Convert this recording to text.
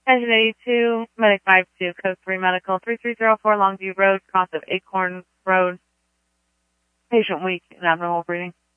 Engine 82, Medic 52, Code 3 Medical, 3304 Longview Road, cross of Acorn Road. Patient weak and abnormal breathing.